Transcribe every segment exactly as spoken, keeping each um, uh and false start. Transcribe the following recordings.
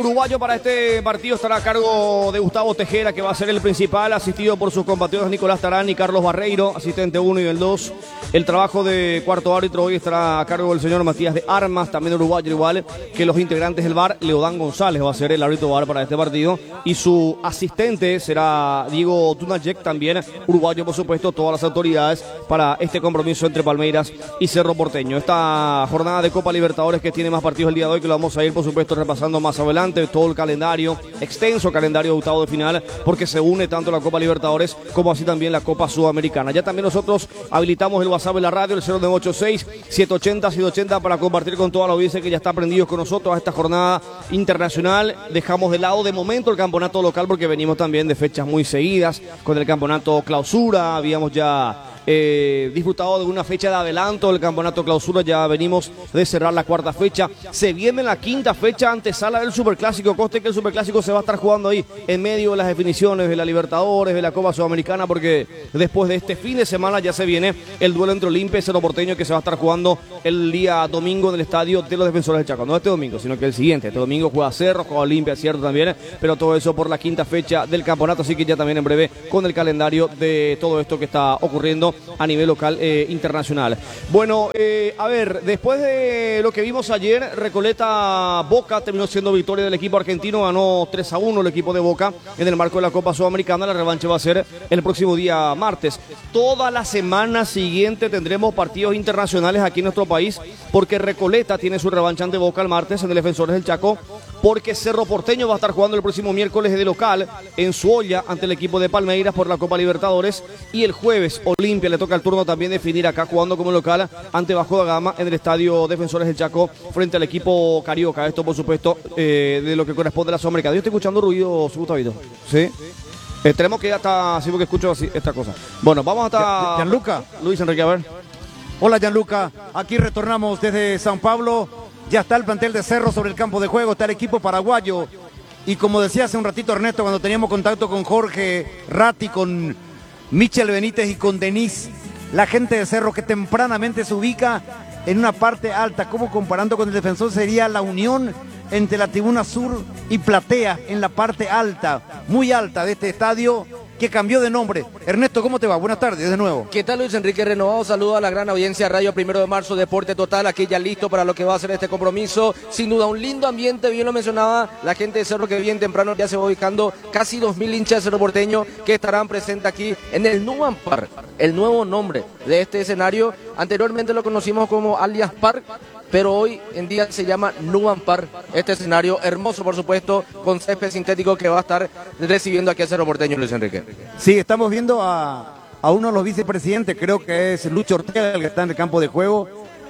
uruguayo para este partido estará a cargo de Gustavo Tejera, que va a ser el principal, asistido por sus compatriotas Nicolás Tarán y Carlos Barreiro, asistente uno y el dos. El trabajo de cuarto árbitro hoy estará a cargo del señor Matías de Armas, también uruguayo, igual que los integrantes del V A R. Leodán González va a ser el árbitro V A R para este partido, y su asistente será Diego Tunayek, también uruguayo, por supuesto, todas las autoridades para este compromiso entre Palmeiras y Cerro Porteño. Esta jornada de Copa Libertadores, que tiene más partidos el día de hoy, que lo vamos a ir, por supuesto, repasando más adelante, todo el calendario, extenso calendario de octavo de final, porque se une tanto la Copa Libertadores como así también la Copa Sudamericana. Ya también nosotros habilitamos el WhatsApp de la radio, el cero nueve ocho seis, siete ocho cero, siete ochenta, para compartir con toda la audiencia que ya está prendidos con nosotros a esta jornada internacional. Dejamos de lado de momento el campeonato local, porque venimos también de fechas muy seguidas con el campeonato clausura. Habíamos ya Eh, disfrutado de una fecha de adelanto del campeonato clausura, ya venimos de cerrar la cuarta fecha, se viene la quinta fecha, antesala del Superclásico. Coste que el Superclásico se va a estar jugando ahí en medio de las definiciones de la Libertadores, de la Copa Sudamericana, porque después de este fin de semana ya se viene el duelo entre Olimpia y Cerro Porteño, que se va a estar jugando el día domingo en el estadio de los Defensores del Chaco. No este domingo, sino que el siguiente. Este domingo juega Cerro, juega Olimpia, cierto también, pero todo eso por la quinta fecha del campeonato, así que ya también en breve con el calendario de todo esto que está ocurriendo a nivel local e internacional. Bueno, eh, a ver, después de lo que vimos ayer, Recoleta Boca terminó siendo victoria del equipo argentino, ganó tres a uno el equipo de Boca en el marco de la Copa Sudamericana. La revancha va a ser el próximo día martes. Toda la semana siguiente tendremos partidos internacionales aquí en nuestro país, porque Recoleta tiene su revancha ante Boca el martes en el Defensores del Chaco, porque Cerro Porteño va a estar jugando el próximo miércoles de local en su olla ante el equipo de Palmeiras por la Copa Libertadores, y el jueves Olimpia le toca el turno también definir acá jugando como local ante Vasco da Gama en el estadio Defensores del Chaco frente al equipo carioca. Esto, por supuesto, eh, de lo que corresponde a la Sudamericana. Yo estoy escuchando ruido, su Gustavito. Sí. Eh, tenemos que ir hasta, así porque escucho así, esta cosa. Bueno, vamos hasta Gianluca. Luis Enrique, a ver. Hola, Gianluca. Aquí retornamos desde San Pablo. Ya está el plantel de Cerro sobre el campo de juego, está el equipo paraguayo. Y como decía hace un ratito Ernesto, cuando teníamos contacto con Jorge Ratti, con Michel Benítez y con Denis, la gente de Cerro que tempranamente se ubica en una parte alta, como comparando con el Defensor sería la unión entre la tribuna sur y platea en la parte alta, muy alta de este estadio, que cambió de nombre. Ernesto, ¿cómo te va? Buenas tardes de nuevo. ¿Qué tal, Luis Enrique? Renovado saludo a la gran audiencia Radio Primero de Marzo, Deporte Total, aquí ya listo para lo que va a ser este compromiso. Sin duda, un lindo ambiente, bien lo mencionaba la gente de Cerro, que bien temprano ya se va ubicando casi dos mil hinchas de Cerro Porteño que estarán presentes aquí en el Nuban Park, el nuevo nombre de este escenario. Anteriormente lo conocimos como Allianz Park, pero hoy en día se llama Nuban Park, este escenario hermoso, por supuesto, con césped sintético que va a estar recibiendo aquí a Cerro Porteño, Luis Enrique. Sí, estamos viendo a, a uno de los vicepresidentes, creo que es Lucho Ortega, el que está en el campo de juego.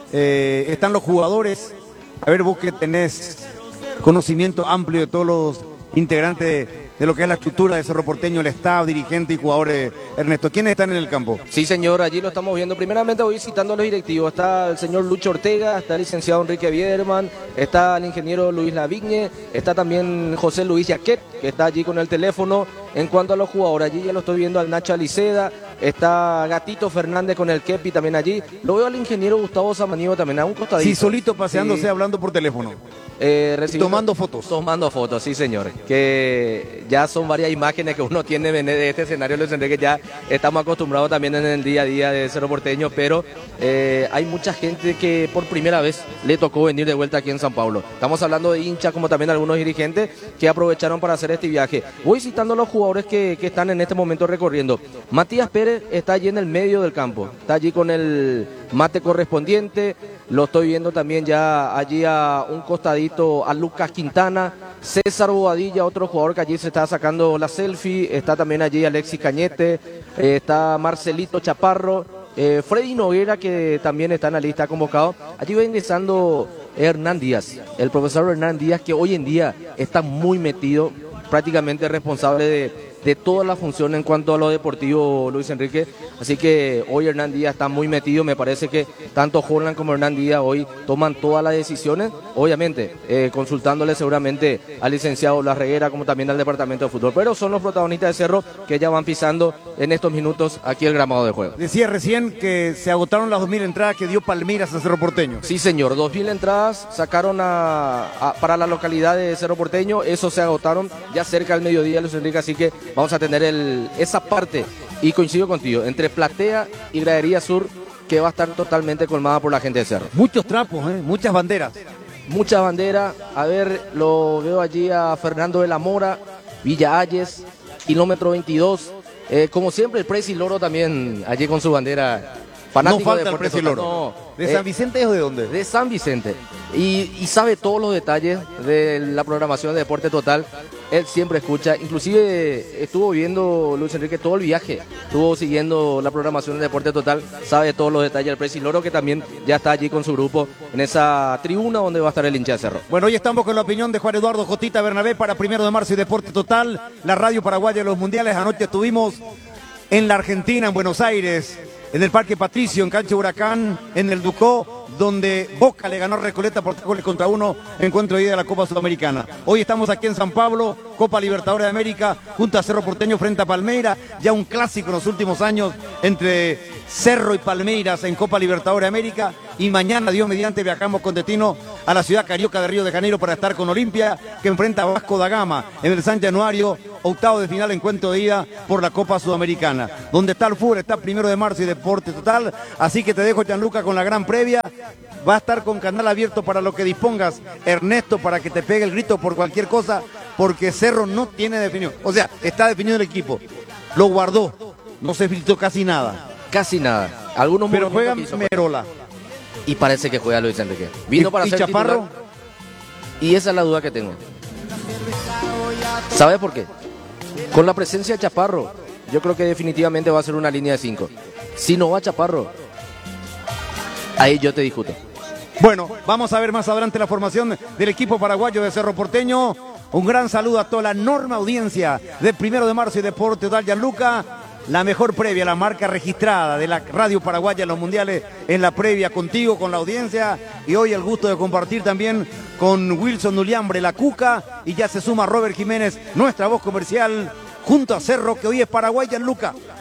Eh, están los jugadores. A ver, vos que tenés conocimiento amplio de todos los integrantes de, de lo que es la estructura de Cerro Porteño, el staff, dirigente y jugadores. Ernesto, ¿quiénes están en el campo? Sí, señor, allí lo estamos viendo. Primeramente voy citando a los directivos. Está el señor Lucho Ortega, está el licenciado Enrique Biederman, está el ingeniero Luis Lavigne, está también José Luis Yaquet, que está allí con el teléfono. En cuanto a los jugadores, allí ya lo estoy viendo al Nacho Aliceda, está Gatito Fernández con el Kepi también allí. Lo veo al ingeniero Gustavo Samaniego también, a un costadito. Sí, solito paseándose, sí, hablando por teléfono. Eh, tomando fotos. Tomando fotos, sí, señor. Que ya son varias imágenes que uno tiene de este escenario, Luis Enrique, ya estamos acostumbrados también en el día a día de Cerro Porteño, pero eh, hay mucha gente que por primera vez le tocó venir de vuelta aquí en San Pablo. Estamos hablando de hinchas, como también algunos dirigentes que aprovecharon para hacer este viaje. Voy citando a los jugadores que, que están en este momento recorriendo. Matías Pérez está allí en el medio del campo, está allí con el mate correspondiente. Lo estoy viendo también ya allí a un costadito a Lucas Quintana, César Bobadilla, otro jugador que allí se está sacando la selfie. Está también allí Alexis Cañete, eh, está Marcelito Chaparro, eh, Freddy Noguera, que también está en la lista convocado. Allí va ingresando Hernán Díaz, el profesor Hernán Díaz, que hoy en día está muy metido, prácticamente responsable de de toda la función en cuanto a lo deportivo, Luis Enrique. Así que hoy Hernán Díaz está muy metido. Me parece que tanto Holland como Hernán Díaz hoy toman todas las decisiones, obviamente eh, consultándole seguramente al licenciado Larreguera como también al departamento de fútbol. Pero son los protagonistas de Cerro que ya van pisando en estos minutos aquí el gramado de juego. Decía recién que se agotaron las dos mil entradas que dio Palmeiras a Cerro Porteño. Sí, señor, dos mil entradas sacaron a, a, para la localidad de Cerro Porteño. Eso se agotaron ya cerca del mediodía, Luis Enrique, así que vamos a tener el, esa parte, y coincido contigo, entre platea y gradería sur, que va a estar totalmente colmada por la gente de Cerro. Muchos trapos, ¿eh? Muchas banderas. Muchas banderas. A ver, lo veo allí a Fernando de la Mora, Villa Ayes, kilómetro veintidós. Eh, como siempre, el Presi Loro también allí con su bandera. Fanático No falta de el Presi Total. Loro. No, ¿De eh, San Vicente o de dónde? De San Vicente. Y, y sabe todos los detalles de la programación de Deporte Total. Él siempre escucha. Inclusive estuvo viendo, Luis Enrique, todo el viaje. Estuvo siguiendo la programación de Deporte Total. Sabe todos los detalles del Presi Loro, que también ya está allí con su grupo en esa tribuna donde va a estar el hincha de Cerro. Bueno, hoy estamos con la opinión de Juan Eduardo Jotita Bernabé para Primero de Marzo y Deporte Total, la radio paraguaya de los mundiales. Anoche estuvimos en la Argentina, en Buenos Aires, en el Parque Patricio, en Cancha Huracán, en el Ducó, donde Boca le ganó a Recoleta por tres goles contra uno, encuentro de ida de la Copa Sudamericana. Hoy estamos aquí en San Pablo, Copa Libertadores de América, junto a Cerro Porteño frente a Palmeiras, ya un clásico en los últimos años entre Cerro y Palmeiras en Copa Libertadores de América, y mañana, Dios mediante, viajamos con destino a la ciudad carioca de Río de Janeiro para estar con Olimpia, que enfrenta a Vasco da Gama en el San Januario, octavo de final, encuentro de ida por la Copa Sudamericana. Donde está el fútbol, está Primero de Marzo y Deporte Total, así que te dejo, Gianluca, con la gran previa. Va a estar con canal abierto para lo que dispongas, Ernesto, para que te pegue el grito por cualquier cosa, porque Cerro no tiene definido. O sea, está definido el equipo, lo guardó, no se filtró casi nada. Casi nada. Algunos Pero juega hizo, Merola. Y parece que juega Luis Enrique. Vino ¿Y, para y ser Chaparro? titular, y esa es la duda que tengo. ¿Sabes por qué? Con la presencia de Chaparro, yo creo que definitivamente va a ser una línea de cinco. Si no va Chaparro, ahí yo te discuto. Bueno, vamos a ver más adelante la formación del equipo paraguayo de Cerro Porteño. Un gran saludo a toda la enorme audiencia de Primero de Marzo y Deporte Total, Gianluca. La mejor previa, la marca registrada de la radio paraguaya en los mundiales, en la previa contigo, con la audiencia, y hoy el gusto de compartir también con Wilson Uliambre, la Cuca, y ya se suma Robert Jiménez, nuestra voz comercial, junto a Cerro, que hoy es Paraguay, Gianluca.